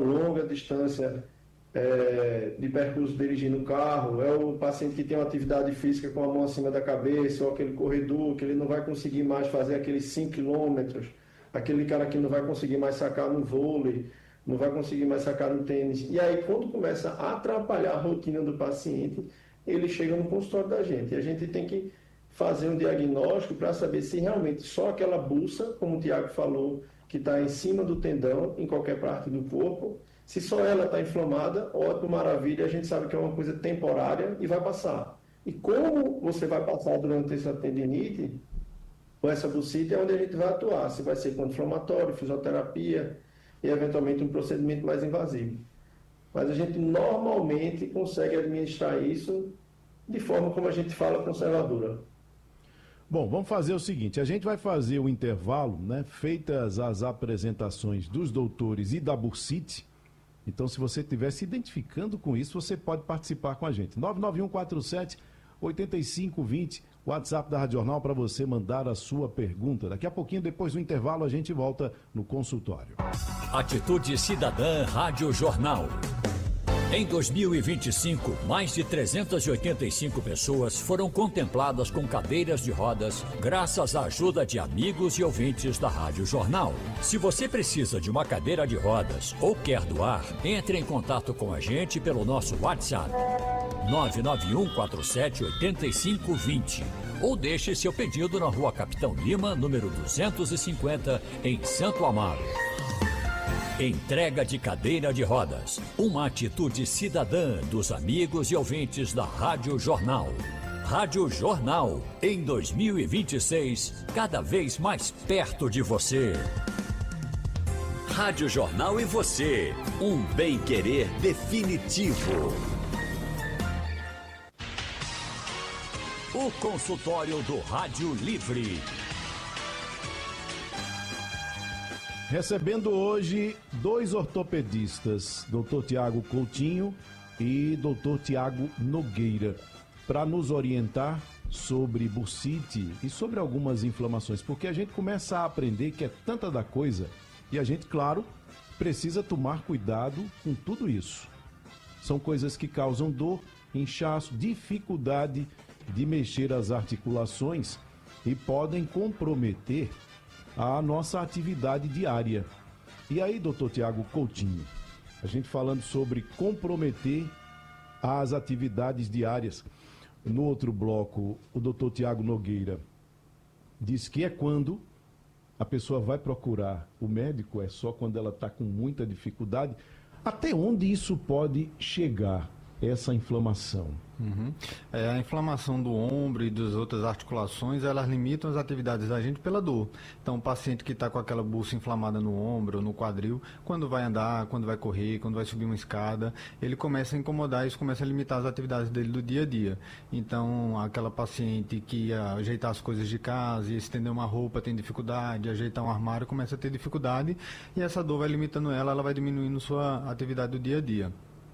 longa distância de percurso dirigindo o carro, é o paciente que tem uma atividade física com a mão acima da cabeça, ou aquele corredor que ele não vai conseguir mais fazer aqueles 5 quilômetros, aquele cara que não vai conseguir mais sacar no vôlei, não vai conseguir mais sacar no tênis. E aí, quando começa a atrapalhar a rotina do paciente, ele chega no consultório da gente. E a gente tem que fazer um diagnóstico para saber se realmente só aquela buça, como o Tiago falou, que está em cima do tendão, em qualquer parte do corpo, se só ela está inflamada, ótimo, maravilha, a gente sabe que é uma coisa temporária e vai passar. E como você vai passar durante essa tendinite, com essa bucite, é onde a gente vai atuar. Se vai ser com inflamatório, fisioterapia e eventualmente um procedimento mais invasivo. Mas a gente normalmente consegue administrar isso de forma como a gente fala conservadora. Bom, vamos fazer o seguinte, a gente vai fazer o intervalo, né? Feitas as apresentações dos doutores e da bursite. Então, se você estiver se identificando com isso, você pode participar com a gente. 99147-8520, WhatsApp da Rádio Jornal, para você mandar a sua pergunta. Daqui a pouquinho, depois do intervalo, a gente volta no consultório. Atitude Cidadã Rádio Jornal. Em 2025, mais de 385 pessoas foram contempladas com cadeiras de rodas, graças à ajuda de amigos e ouvintes da Rádio Jornal. Se você precisa de uma cadeira de rodas ou quer doar, entre em contato com a gente pelo nosso WhatsApp 991478520 ou deixe seu pedido na Rua Capitão Lima, número 250, em Santo Amaro. Entrega de cadeira de rodas. Uma atitude cidadã dos amigos e ouvintes da Rádio Jornal. Rádio Jornal, em 2026, cada vez mais perto de você. Rádio Jornal e você. Um bem-querer definitivo. O consultório do Rádio Livre. Recebendo hoje dois ortopedistas, Dr. Tiago Coutinho e Dr. Tiago Nogueira, para nos orientar sobre bursite e sobre algumas inflamações, porque a gente começa a aprender que é tanta da coisa e a gente, claro, precisa tomar cuidado com tudo isso. São coisas que causam dor, inchaço, dificuldade de mexer as articulações e podem comprometer a nossa atividade diária. E aí, doutor Tiago Coutinho, a gente falando sobre comprometer as atividades diárias. No outro bloco, o doutor Tiago Nogueira diz que é quando a pessoa vai procurar o médico, é só quando ela está com muita dificuldade. Até onde isso pode chegar, essa inflamação? A inflamação do ombro e das outras articulações, elas limitam as atividades da gente pela dor. Então, o paciente que está com aquela bucha inflamada no ombro, no quadril, quando vai andar, quando vai correr, quando vai subir uma escada, ele começa a incomodar, isso começa a limitar as atividades dele do dia a dia. Então, aquela paciente que ia ajeitar as coisas de casa, ia estender uma roupa, tem dificuldade, ajeitar um armário, começa a ter dificuldade, e essa dor vai limitando ela, ela vai diminuindo sua atividade do dia a dia.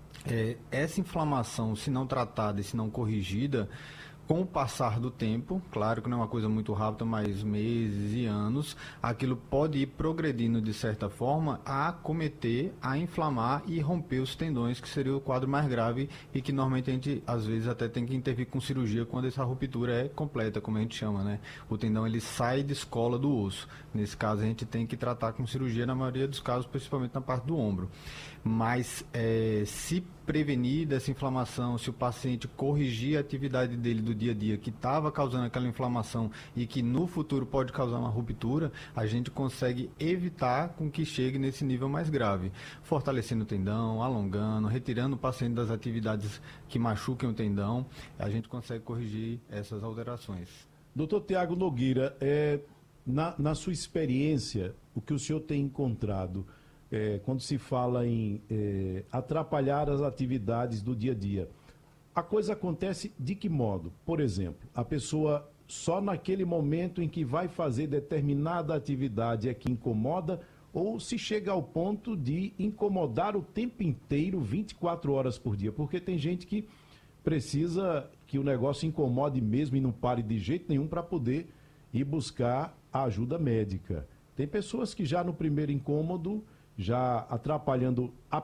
Essa inflamação, se não tratada e se não corrigida, com o passar do tempo, claro que não é uma coisa muito rápida, mas meses e anos, aquilo pode ir progredindo de certa forma a acometer, a inflamar e romper os tendões, que seria o quadro mais grave e que normalmente a gente às vezes até tem que intervir com cirurgia quando essa ruptura é completa, como a gente chama, né? O tendão ele sai de escola do osso. Nesse caso a gente tem que tratar com cirurgia na maioria dos casos, principalmente na parte do ombro. Mas se prevenir dessa inflamação, se o paciente corrigir a atividade dele do dia a dia que estava causando aquela inflamação e que no futuro pode causar uma ruptura, a gente consegue evitar com que chegue nesse nível mais grave, fortalecendo o tendão, alongando, retirando o paciente das atividades que machuquem o tendão, a gente consegue corrigir essas alterações. Doutor Tiago Nogueira, na sua experiência, o que o senhor tem encontrado quando se fala em atrapalhar as atividades do dia a dia, a coisa acontece de que modo? Por exemplo, a pessoa só naquele momento em que vai fazer determinada atividade é que incomoda, ou se chega ao ponto de incomodar o tempo inteiro, 24 horas por dia? Porque tem gente que precisa que o negócio incomode mesmo e não pare de jeito nenhum para poder ir buscar a ajuda médica. Tem pessoas que já no primeiro incômodo, já atrapalhando